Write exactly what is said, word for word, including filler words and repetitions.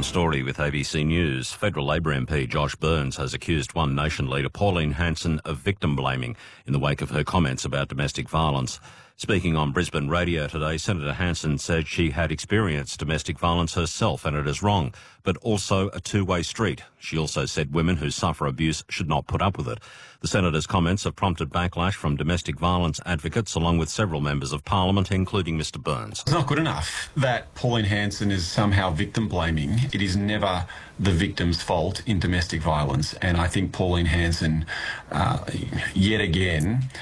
John Story with A B C News. Federal Labor M P Josh Burns has accused One Nation leader Pauline Hanson of victim blaming in the wake of her comments about domestic violence. Speaking on Brisbane radio today, Senator Hanson said she had experienced domestic violence herself and it is wrong, but also a two-way street. She also said women who suffer abuse should not put up with it. The Senator's comments have prompted backlash from domestic violence advocates along with several members of Parliament, including Mr Burns. It's not good enough that Pauline Hanson is somehow victim blaming. It is never the victim's fault in domestic violence, and I think Pauline Hanson, uh, yet again,